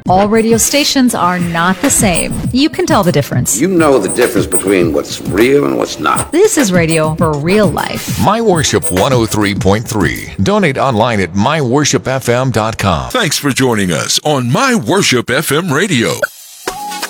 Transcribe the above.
All radio stations are not the same. You can tell the difference. You know the difference between what's real and what's not. This is radio for real life. My Worship 103.3. Donate online at myworshipfm.com. Thanks for joining us on My Worship FM Radio.